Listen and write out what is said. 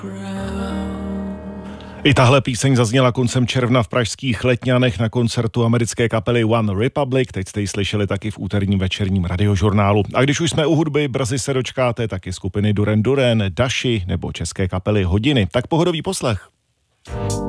I tahle píseň zazněla koncem června v pražských Letňanech na koncertu americké kapely One Republic. Teď jste ji slyšeli taky v úterním večerním radiožurnálu. A když už jsme u hudby, brzy se dočkáte taky skupiny Duran Duran, Daši nebo české kapely Hodiny. Tak pohodový poslech.